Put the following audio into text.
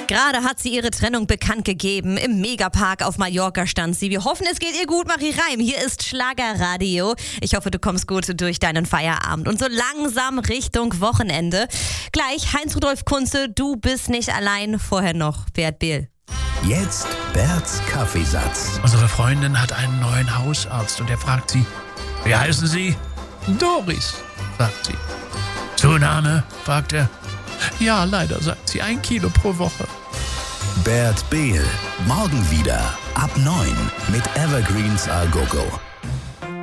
Gerade hat sie ihre Trennung bekannt gegeben. Im Megapark auf Mallorca stand sie. Wir hoffen, es geht ihr gut, Marie Reim. Hier ist Schlagerradio. Ich hoffe, du kommst gut durch deinen Feierabend. Und so langsam Richtung Wochenende. Gleich Heinz-Rudolf Kunze, du bist nicht allein. Vorher noch Bert Behl. Jetzt Berts Kaffeesatz. Unsere Freundin hat einen neuen Hausarzt und er fragt sie, wie heißen Sie? Doris, sagt sie. Zunahme? Fragt er. Ja, leider, sagt sie, 1 Kilo pro Woche. Bert Behl, morgen wieder ab 9 mit Evergreens A Go Go.